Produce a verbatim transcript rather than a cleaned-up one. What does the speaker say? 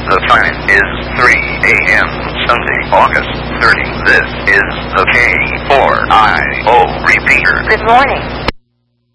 The time is three a.m. Sunday, August thirtieth. This is the K four I O repeater. Good morning.